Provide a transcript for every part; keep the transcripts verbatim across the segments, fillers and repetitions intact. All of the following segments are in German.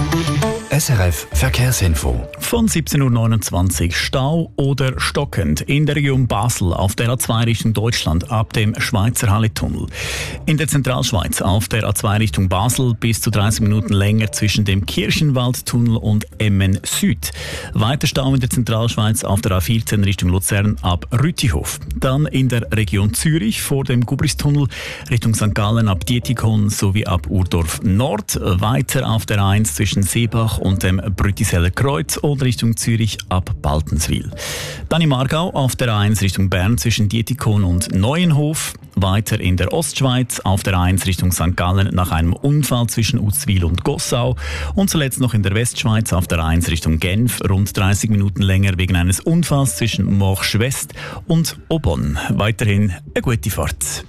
S R F Verkehrsinfo. Von siebzehn Uhr neunundzwanzig Stau oder stockend in der Region Basel auf der A zwei Richtung Deutschland ab dem Schweizer Halletunnel. In der Zentralschweiz auf der A zwei Richtung Basel bis zu dreißig Minuten länger zwischen dem Kirchenwaldtunnel und Emmen Süd. Weiter Stau in der Zentralschweiz auf der A vierzehn Richtung Luzern ab Rütihof. Dann in der Region Zürich vor dem Gubristunnel Richtung Sankt Gallen ab Dietikon sowie ab Urdorf Nord. Weiter auf der A eins zwischen Seebach und dem Brütiseller Kreuz und Richtung Zürich ab Baltenswil. Dann im Aargau auf der A eins Richtung Bern zwischen Dietikon und Neuenhof. Weiter in der Ostschweiz auf der A eins Richtung Sankt Gallen nach einem Unfall zwischen Uzwil und Gossau. Und zuletzt noch in der Westschweiz auf der A eins Richtung Genf rund dreißig Minuten länger wegen eines Unfalls zwischen Morsch West und Aubonne. Weiterhin eine gute Fahrt.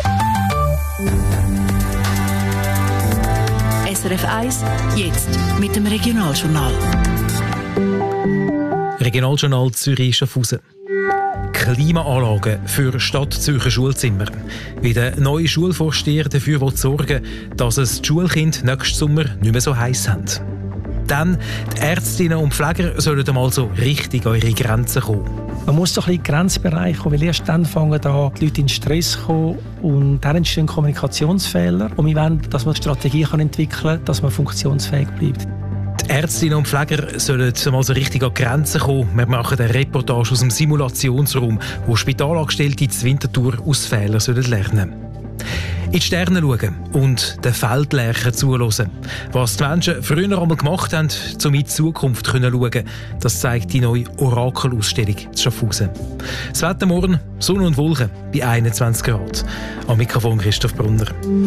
S R F eins, jetzt mit dem Regionaljournal. Regionaljournal Zürich-Schaffhausen. Klimaanlagen für Stadtzürcher Schulzimmer. Wie der neue Schulvorsteher dafür sorgen will, dass es die Schulkinder nächsten Sommer nicht mehr so heiß haben. Dann, die Ärztinnen und Pfleger sollen einmal so richtig an ihre Grenzen kommen. Man muss so ein bisschen in den Grenzbereich kommen, weil erst dann fangen da die Leute in Stress kommen und dann entstehen Kommunikationsfehler. Und wir wollen, dass man eine Strategie entwickeln kann, dass man funktionsfähig bleibt. Die Ärztinnen und Pfleger sollen mal so richtig an die Grenzen kommen. Wir machen eine Reportage aus dem Simulationsraum, wo Spitalangestellte zur Winterthur aus Fehlern lernen sollen. In die Sterne schauen und den Feldlerchen zuhören. Was die Menschen früher einmal gemacht haben, um in die Zukunft zu schauen, das zeigt die neue Orakelausstellung zu Schaffhausen. Das Wetter morgen, Sonne und Wolken bei einundzwanzig Grad. Am Mikrofon Christoph Brunner.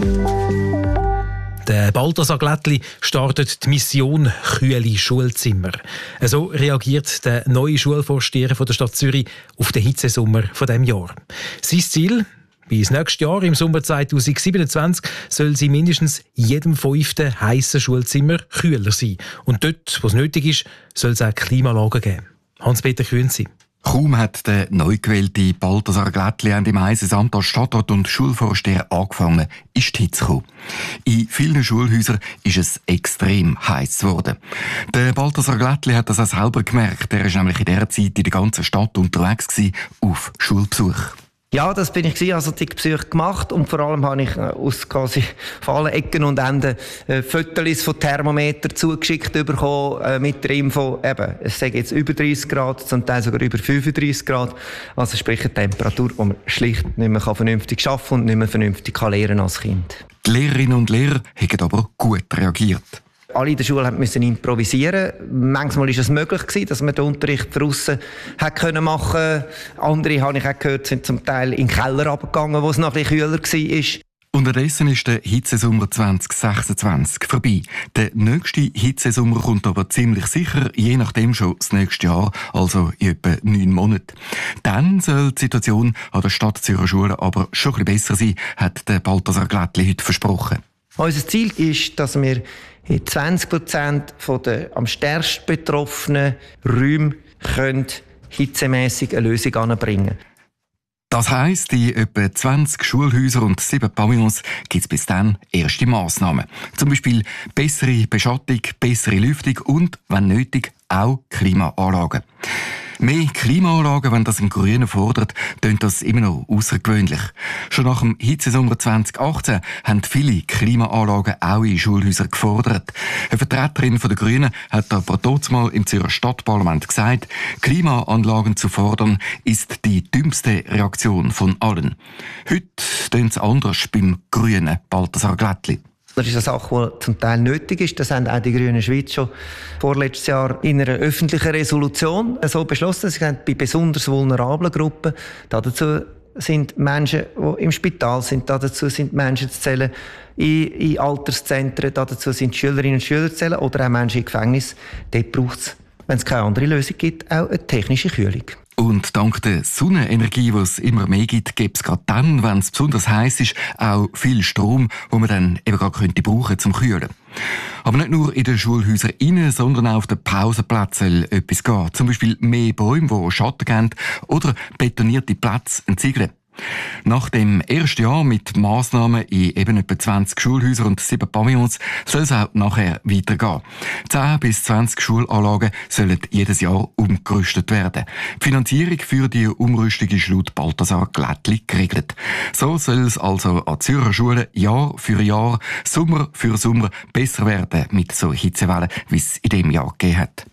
Der Balthasar Glättli startet die Mission «Kühle Schulzimmer». So reagiert der neue Schulvorsteher der Stadt Zürich auf den Hitzesommer von diesem Jahr. Sein Ziel: bis nächstes Jahr, im Sommer zweitausendsiebenundzwanzig, soll sie mindestens jedem fünften heissen Schulzimmer kühler sein. Und dort, wo es nötig ist, soll es auch Klimaanlagen geben. Hans-Peter Künzi. Kaum hat der neu gewählte Balthasar Glättli im Eisensamt als Stadtrat und Schulvorsteher angefangen, ist die Hitze gekommen. In vielen Schulhäusern ist es extrem heiß geworden. Der Balthasar Glättli hat das auch selber gemerkt. Er war nämlich in dieser Zeit in der ganzen Stadt unterwegs gewesen, auf Schulbesuch. Ja, das bin ich gewesen, also die Besuche gemacht und vor allem habe ich aus quasi von allen Ecken und Enden äh, Fotos von Thermometer zugeschickt bekommen äh, mit der Info, eben, es sei jetzt über dreißig Grad, zum Teil sogar über fünfunddreißig Grad, also sprich eine Temperatur, die man schlicht nicht mehr vernünftig arbeiten kann und nicht mehr vernünftig kann lernen als Kind. Die Lehrerinnen und Lehrer haben aber gut reagiert. Alle in der Schule mussten improvisieren. Manchmal war es möglich gewesen, dass man den Unterricht draussen machen konnte. Andere, habe ich auch gehört, sind zum Teil in den Keller runtergegangen, wo es noch ein bisschen kühler war. Unterdessen ist der Hitzesommer zwanzig sechsundzwanzig vorbei. Der nächste Hitzesommer kommt aber ziemlich sicher, je nachdem schon das nächste Jahr, also in etwa neun Monaten. Dann soll die Situation an der Stadtzürcher Schule aber schon ein bisschen besser sein, hat der Balthasar Glättli heute versprochen. Unser Ziel ist, dass wir in zwanzig Prozent der am stärksten betroffenen Räume hitzemässig eine Lösung anbringen. Das heisst, in etwa zwanzig Schulhäusern und sieben Pavillons gibt es bis dann erste Massnahmen. Zum Beispiel bessere Beschattung, bessere Lüftung und, wenn nötig, auch Klimaanlagen. Mehr Klimaanlagen, wenn das ein Grüner fordert, tönt das immer noch außergewöhnlich. Schon nach dem Hitzesommer zwanzig achtzehn haben viele Klimaanlagen auch in Schulhäusern gefordert. Eine Vertreterin der Grünen hat aber dort mal im Zürcher Stadtparlament gesagt, Klimaanlagen zu fordern ist die dümmste Reaktion von allen. Heute tönt es anders beim grünen Balthasar Glättli. Das ist eine Sache, die zum Teil nötig ist. Das haben auch die Grünen Schweiz schon vorletztes Jahr in einer öffentlichen Resolution so beschlossen. Sie haben bei besonders vulnerablen Gruppen, dazu sind Menschen, die im Spital sind, dazu sind Menschen zu zählen in, in Alterszentren, dazu sind Schülerinnen und Schüler zu zählen oder auch Menschen im Gefängnis. Dort braucht es, wenn es keine andere Lösung gibt, auch eine technische Kühlung. Und dank der Sonnenenergie, die es immer mehr gibt, gibt es gerade dann, wenn es besonders heiß ist, auch viel Strom, den man dann eben gerade könnte brauchen zum Kühlen. Aber nicht nur in den Schulhäusern innen, sondern auch auf den Pausenplätzen etwas gehen. Zum Beispiel mehr Bäume, die Schatten geben, oder betonierte Plätze entziegeln. Nach dem ersten Jahr mit Massnahmen in eben etwa zwanzig Schulhäusern und sieben Pavillons soll es auch nachher weitergehen. zehn bis zwanzig Schulanlagen sollen jedes Jahr umgerüstet werden. Die Finanzierung für die Umrüstung ist laut Balthasar Glättli geregelt. So soll es also an Zürcher Schulen Jahr für Jahr, Sommer für Sommer besser werden mit so Hitzewellen, wie es in diesem Jahr gegeben hat.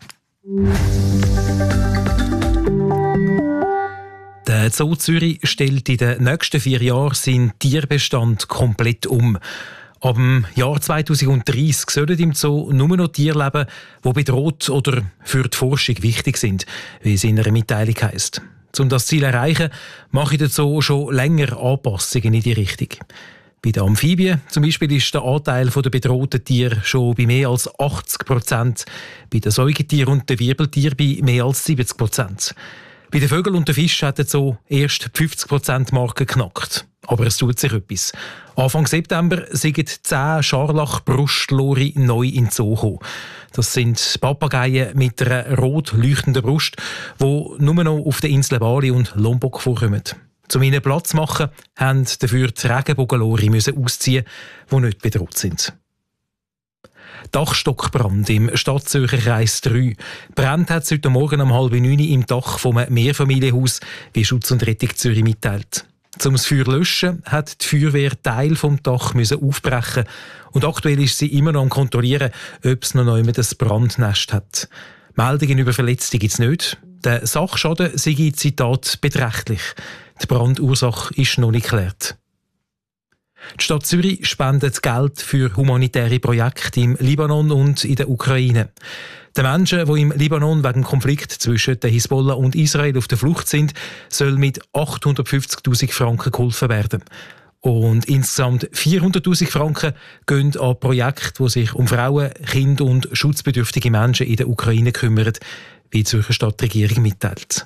Der Zoo Zürich stellt in den nächsten vier Jahren seinen Tierbestand komplett um. Ab dem Jahr zweitausenddreissig sollen im Zoo nur noch Tiere leben, die bedroht oder für die Forschung wichtig sind, wie es in einer Mitteilung heisst. Um das Ziel zu erreichen, mache der Zoo schon länger Anpassungen in die Richtung. Bei den Amphibien zum Beispiel ist der Anteil der bedrohten Tiere schon bei mehr als achtzig Prozent, bei den Säugetieren und den Wirbeltieren bei mehr als siebzig Prozent. Bei den Vögeln und den Fischen hat es so erst die fünfzig Prozent Marke geknackt. Aber es tut sich etwas. Anfang September sind zehn Scharlachbrustlori neu in den Zoo gekommen. Das sind Papageien mit einer rot leuchtenden Brust, die nur noch auf den Inseln Bali und Lombok vorkommen. Um ihnen Platz zu machen, haben dafür die Regenbogenlori ausziehen, die nicht bedroht sind. Dachstockbrand im Stadtzürcher Kreis drei. Brand hat es heute Morgen um halb neun im Dach vom Mehrfamilienhaus, wie Schutz und Rettung Zürich mitteilt. Um das Feuer zu löschen, hat die Feuerwehr Teil vom Dach müssen aufbrechen und aktuell ist sie immer noch am Kontrollieren, ob es noch jemand ein Brandnest hat. Meldungen über Verletzte gibt es nicht. Der Sachschaden sei, Zitat, beträchtlich. Die Brandursache ist noch nicht geklärt. Die Stadt Zürich spendet Geld für humanitäre Projekte im Libanon und in der Ukraine. Den Menschen, die im Libanon wegen dem Konflikt zwischen der Hisbollah und Israel auf der Flucht sind, soll mit achthundertfünfzigtausend Franken geholfen werden. Und insgesamt vierhunderttausend Franken gehen an Projekte, die sich um Frauen, Kinder und schutzbedürftige Menschen in der Ukraine kümmern, wie die Zürcher Stadtregierung mitteilt.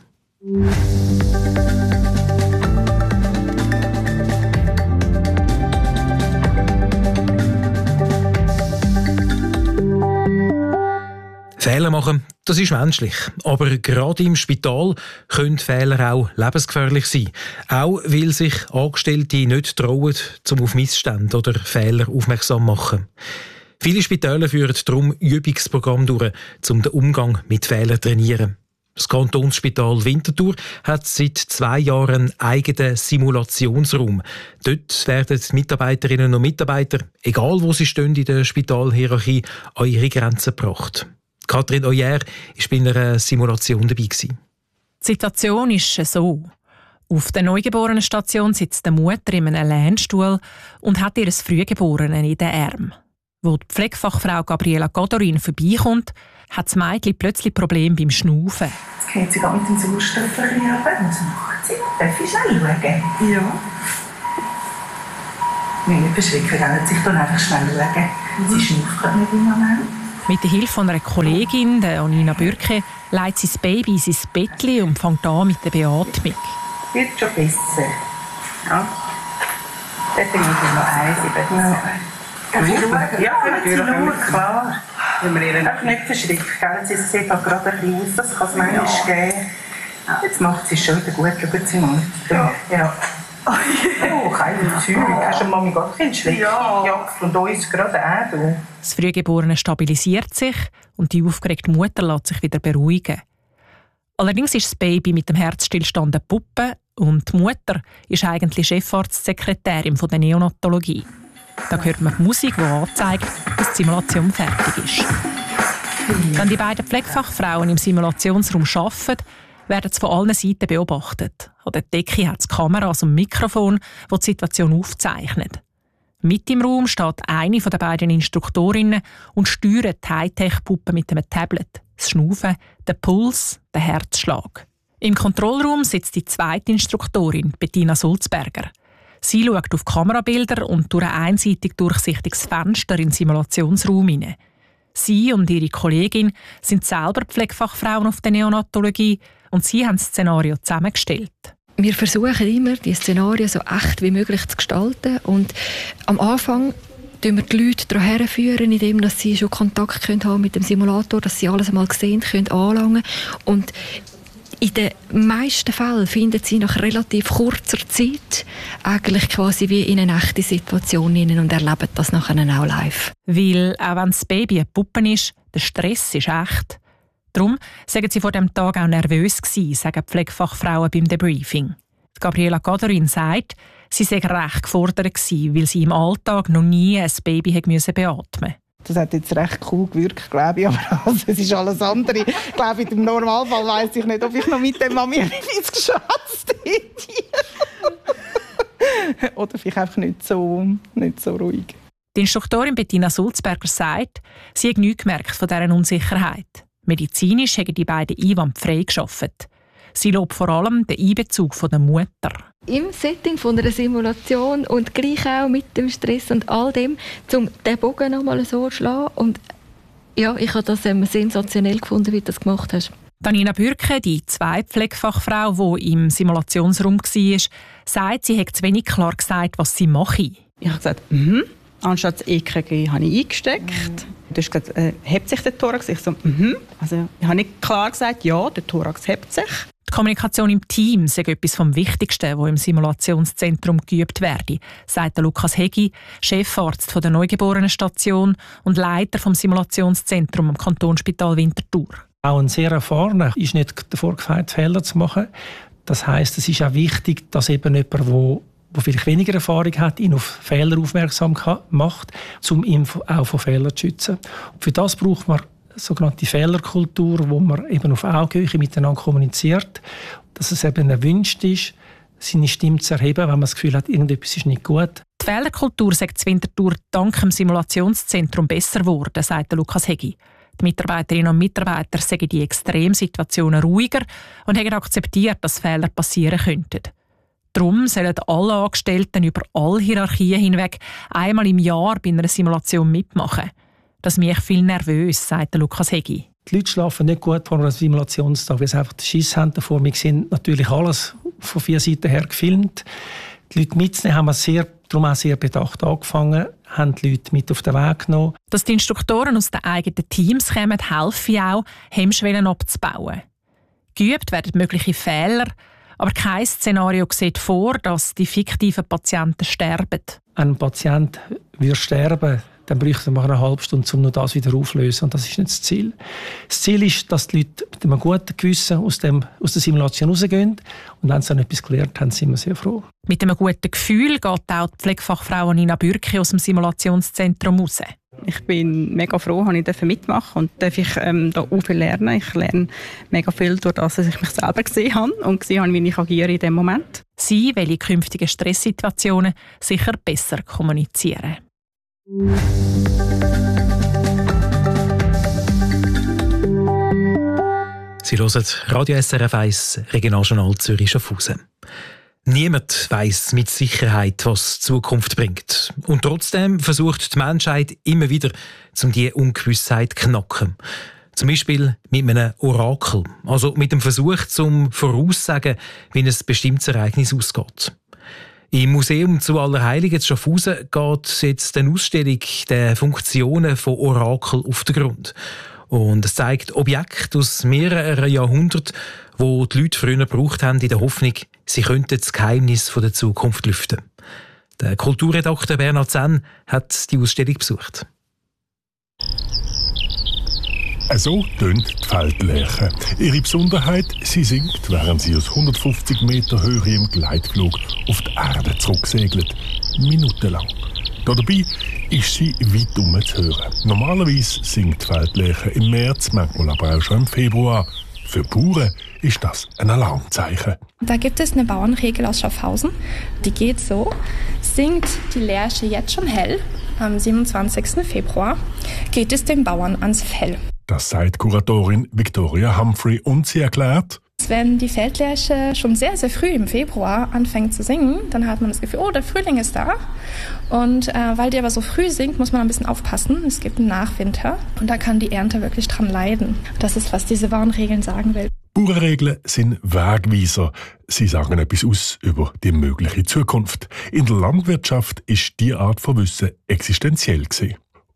Fehler machen, das ist menschlich. Aber gerade im Spital können Fehler auch lebensgefährlich sein. Auch weil sich Angestellte nicht trauen, um auf Missstände oder Fehler aufmerksam zu machen. Viele Spitäler führen darum Übungsprogramme durch, um den Umgang mit Fehlern zu trainieren. Das Kantonsspital Winterthur hat seit zwei Jahren einen eigenen Simulationsraum. Dort werden die Mitarbeiterinnen und Mitarbeiter, egal wo sie stehen in der Spitalhierarchie, an ihre Grenzen gebracht. Katrin Oyer war bei einer Simulation dabei. Die Situation ist so. Auf der Neugeborenenstation sitzt die Mutter in einem Lehnstuhl und hat ihr Frühgeborenen in den Armen. Wo die Pflegefachfrau Gabriela Godorin vorbeikommt, hat das Mädchen plötzlich Probleme beim Schnaufen. Jetzt geht sie gerade mit dem Sauerstoff ein bisschen runter. Was macht sie? Darf ich schnell schauen? Ja. Nicht beschrecken, lassen sich dann einfach schnell schauen. Sie schnauft gerade nicht im Moment. Mit der Hilfe einer Kollegin, der Onina Bürke, leitet sie das Baby in sein Bettchen und fängt an mit der Beatmung. Wird schon besser. Ja. Dort bin ich noch eins. Darf ich schauen? Ja, können Sie schauen, klar. Einfach nicht verschrecken. Sie sieht gerade ein bisschen aus, das kann es manchmal geben. Jetzt macht sie es schon wieder gut. Schauen Sie mal. Ja. Oh, keine Zeug. Hast du Mami Gottkind schlecht gejagt und uns gerade auch. Das Frühgeborene stabilisiert sich und die aufgeregte Mutter lässt sich wieder beruhigen. Allerdings ist das Baby mit dem Herzstillstand eine Puppe und die Mutter ist eigentlich Chefarztsekretärin der Neonatologie. Da hört man die Musik, die anzeigt, dass die Simulation fertig ist. Wenn die beiden Pflegefachfrauen im Simulationsraum arbeiten, werden sie von allen Seiten beobachtet. An der Decke hat es Kameras und Mikrofon, die die Situation aufzeichnen. Mit im Raum steht eine der beiden Instruktorinnen und steuert die Hightech-Puppe mit einem Tablet. Das Schnaufen, den Puls, den Herzschlag. Im Kontrollraum sitzt die zweite Instruktorin, Bettina Sulzberger. Sie schaut auf Kamerabilder und durch ein einseitig durchsichtiges Fenster in den Simulationsraum hinein. Sie und ihre Kollegin sind selber Pflegefachfrauen auf der Neonatologie und sie haben das Szenario zusammengestellt. Wir versuchen immer, die Szenarien so echt wie möglich zu gestalten. Und am Anfang führen wir die Leute daran herführen, indem sie schon Kontakt haben mit dem Simulator, dass sie alles einmal gesehen können, anlangen. Und In den meisten Fällen finden sie nach relativ kurzer Zeit eigentlich quasi wie in eine echte Situation hinein und erleben das nachher auch live. Weil, auch wenn das Baby eine Puppe ist, der Stress ist echt. Darum sagen sie vor dem Tag auch nervös gewesen, sagen die Pflegefachfrauen beim Debriefing. Gabriela Gadorin sagt, sie sei recht gefordert gewesen, weil sie im Alltag noch nie ein Baby beatmen musste. Das hat jetzt recht cool gewirkt, glaube ich, aber also, es ist alles andere. Ich glaube, im Normalfall weiss ich nicht, ob ich noch mit dem Mami etwas geschätzt hätte. Oder vielleicht einfach nicht so, nicht so ruhig. Die Instruktorin Bettina Sulzberger sagt, sie hat nichts gemerkt von dieser Unsicherheit. Medizinisch haben die beiden Einwände frei gearbeitet. Sie lobt vor allem den Einbezug der Mutter. Im Setting von einer Simulation und gleich auch mit dem Stress und all dem, um den Bogen noch mal so zu schlagen. Und ja, ich habe das ähm, sensationell gefunden, wie du das gemacht hast. Danina Bürke, die zweite Pflegefachfrau, die im Simulationsraum war, sagt, sie hat zu wenig klar gesagt, was sie mache. Ich habe gesagt, mhm. Anstatt das E K G habe ich eingesteckt. Mhm. Du hast gesagt, äh, hebt sich der Thorax? Ich so, mhm. Also ich habe nicht klar gesagt, ja, der Thorax hebt sich. Die Kommunikation im Team sei etwas vom Wichtigsten, was im Simulationszentrum geübt werde, sagt Lukas Hegi, Chefarzt der Neugeborenenstation und Leiter vom Simulationszentrum am Kantonsspital Winterthur. Auch ein sehr erfahrener ist nicht davor gefeit, Fehler zu machen. Das heisst, es ist auch wichtig, dass eben jemand, der der vielleicht weniger Erfahrung hat, ihn auf Fehler aufmerksam macht, um ihn auch vor Fehlern zu schützen. Und für das braucht man eine sogenannte Fehlerkultur, wo man eben auf Augenhöhe miteinander kommuniziert, dass es eben erwünscht ist, seine Stimme zu erheben, wenn man das Gefühl hat, irgendetwas ist nicht gut. Die Fehlerkultur, sagt die Winterthur, dank dem Simulationszentrum besser geworden, sagt Lukas Hegi. Die Mitarbeiterinnen und Mitarbeiter sagen die Extremsituationen ruhiger und haben akzeptiert, dass Fehler passieren könnten. Darum sollen alle Angestellten über alle Hierarchien hinweg einmal im Jahr bei einer Simulation mitmachen. Das macht mich viel nervös, sagt Lukas Hegi. Die Leute schlafen nicht gut vor einem Simulationstag, weil sie einfach den Schiss haben davor. Wir sind natürlich alles von vier Seiten her gefilmt. Die Leute mitzunehmen haben wir sehr, darum auch sehr bedacht angefangen, haben die Leute mit auf den Weg genommen. Dass die Instruktoren aus den eigenen Teams kommen, helfen auch, Hemmschwellen abzubauen. Geübt werden mögliche Fehler, aber kein Szenario sieht vor, dass die fiktiven Patienten sterben. Wenn ein Patient würde sterben, dann bräuchte man eine halbe Stunde, um nur das wieder aufzulösen. Und das ist nicht das Ziel. Das Ziel ist, dass die Leute mit einem guten Gewissen aus, dem, aus der Simulation rausgehen. Und wenn sie dann etwas gelernt haben, sind wir sehr froh. Mit einem guten Gefühl geht auch die Pflegefachfrau Nina Bürki aus dem Simulationszentrum raus. Ich bin mega froh, dass ich mitmachen und darf ich ähm, da auch viel lernen. Ich lerne mega viel durch das, dass ich mich selber gesehen habe und gesehen habe, wie ich agiere in dem Moment. Sie will in künftigen Stresssituationen sicher besser kommunizieren. Sie hören Radio S R F eins, Regionaljournal Zürich-Schaffhausen. Niemand weiss mit Sicherheit, was die Zukunft bringt. Und trotzdem versucht die Menschheit immer wieder, um diese Ungewissheit zu knacken. Zum Beispiel mit einem Orakel, also mit dem Versuch, zum voraussagen, wie ein bestimmtes Ereignis ausgeht. Im Museum zu Allerheiligen zu Schaffhausen geht jetzt eine Ausstellung der Funktionen von Orakel auf den Grund. Und es zeigt Objekte aus mehreren Jahrhunderten, die die Leute früher gebraucht haben, in der Hoffnung, sie könnten das Geheimnis der Zukunft lüften. Der Kulturredakteur Bernhard Senn hat die Ausstellung besucht. So tönt die Feldlerche. Ihre Besonderheit, sie singt, während sie aus hundertfünfzig Meter Höhe im Gleitflug auf die Erde zurücksegelt. Minutenlang. Dabei ist sie weit um zu hören. Normalerweise singt die Feldlerche im März, manchmal aber auch schon im Februar. Für Bauern ist das ein Alarmzeichen. Da gibt es eine Bauernregel aus Schaffhausen. Die geht so: Singt die Lerche jetzt schon hell, am siebenundzwanzigsten Februar geht es dem Bauern ans Fell. Das sagt Kuratorin Victoria Humphrey und sie erklärt: Wenn die Feldlerche schon sehr, sehr früh im Februar anfängt zu singen, dann hat man das Gefühl, oh, der Frühling ist da. Und äh, weil die aber so früh singt, muss man ein bisschen aufpassen. Es gibt einen Nachwinter und da kann die Ernte wirklich dran leiden. Das ist, was diese Bauernregeln sagen will. Bauernregeln sind Wegweiser. Sie sagen etwas aus über die mögliche Zukunft. In der Landwirtschaft ist diese Art von Wissen existenziell gewesen.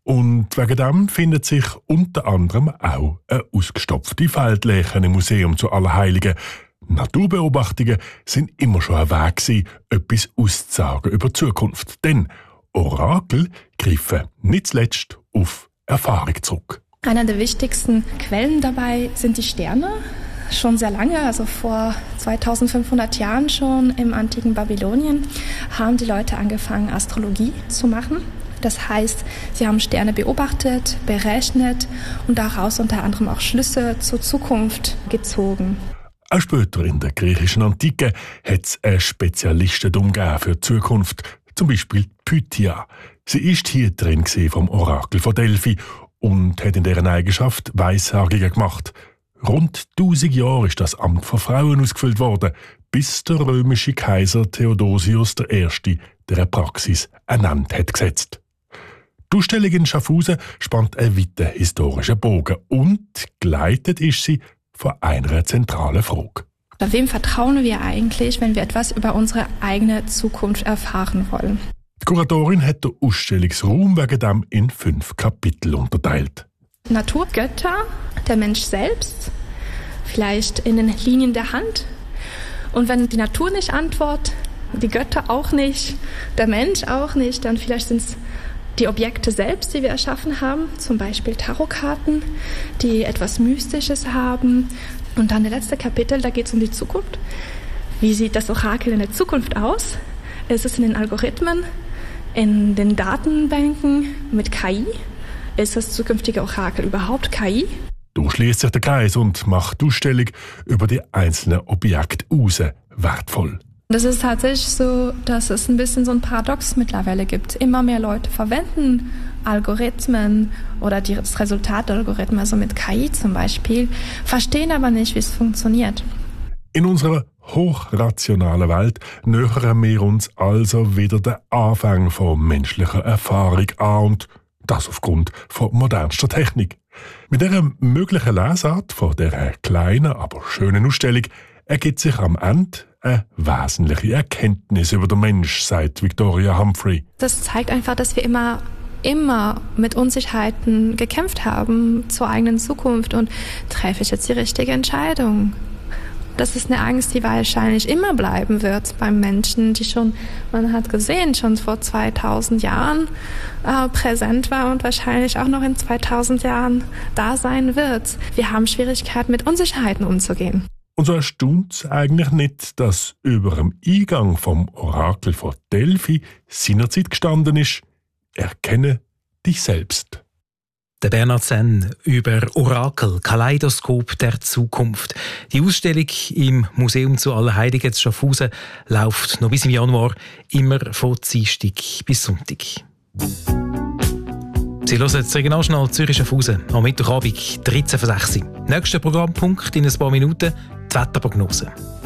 Und wegen dem findet sich unter anderem auch eine ausgestopfte Feldleiche im Museum zu Allerheiligen. Naturbeobachtungen sind immer schon ein Weg gewesen, etwas auszusagen über die Zukunft. Denn Orakel greifen nicht zuletzt auf Erfahrung zurück. Einer der wichtigsten Quellen dabei sind die Sterne. Schon sehr lange, also vor zweitausendfünfhundert Jahren schon im antiken Babylonien, haben die Leute angefangen, Astrologie zu machen. Das heißt, sie haben Sterne beobachtet, berechnet und daraus unter anderem auch Schlüsse zur Zukunft gezogen. Auch später in der griechischen Antike hat es ein Spezialistentum für die Zukunft, zum Beispiel Pythia. Sie war hier drin vom Orakel von Delphi und hat in deren Eigenschaft Weissagungen gemacht. Rund tausend Jahre ist das Amt von Frauen ausgefüllt worden, bis der römische Kaiser Theodosius der Erste der Praxis ein Ende hat gesetzt. Die Ausstellung in Schaffhausen spannt einen weiten historischen Bogen und geleitet ist sie von einer zentralen Frage. Wem vertrauen wir eigentlich, wenn wir etwas über unsere eigene Zukunft erfahren wollen? Die Kuratorin hat den Ausstellungsraum wegen dem in fünf Kapitel unterteilt. Natur, Götter, der Mensch selbst, vielleicht in den Linien der Hand. Und wenn die Natur nicht antwortet, die Götter auch nicht, der Mensch auch nicht, dann vielleicht sind es die Objekte selbst, die wir erschaffen haben, zum Beispiel Tarotkarten, die etwas Mystisches haben. Und dann der letzte Kapitel, da geht es um die Zukunft. Wie sieht das Orakel in der Zukunft aus? Ist es in den Algorithmen, in den Datenbanken mit K I? Ist das zukünftige Orakel überhaupt K I? Da schließt sich der Kreis und macht die Ausstellung über die einzelnen Objekte raus wertvoll. Das ist tatsächlich so, dass es ein bisschen so ein Paradox mittlerweile gibt. Immer mehr Leute verwenden Algorithmen oder das Resultat der Algorithmen, also mit K I zum Beispiel, verstehen aber nicht, wie es funktioniert. In unserer hochrationalen Welt nähern wir uns also wieder den Anfang von menschlicher Erfahrung an und das aufgrund von modernster Technik. Mit dieser möglichen Lesart von dieser kleinen, aber schönen Ausstellung ergibt sich am Ende eine wesentliche Erkenntnis über den Mensch, sagt Victoria Humphrey. Das zeigt einfach, dass wir immer, immer mit Unsicherheiten gekämpft haben zur eigenen Zukunft und treffe ich jetzt die richtige Entscheidung. Das ist eine Angst, die wahrscheinlich immer bleiben wird beim Menschen, die schon, man hat gesehen, schon vor zweitausend Jahren äh, präsent war und wahrscheinlich auch noch in zweitausend Jahren da sein wird. Wir haben Schwierigkeiten, mit Unsicherheiten umzugehen. Und so erstaunt es eigentlich nicht, dass über dem Eingang vom Orakel von Delphi seinerzeit gestanden ist: Erkenne dich selbst. Der Bernhard Senn über Orakel, Kaleidoskop der Zukunft. Die Ausstellung im Museum zu Allerheiligen zu Schaffhausen läuft noch bis im Januar, immer von Dienstag bis Sonntag. Sie hören das Regionaljournal Zürich-Schaffhausen am Mittwochabend dreizehn Uhr sechs. Nächster Programmpunkt in ein paar Minuten, die Wetterprognose.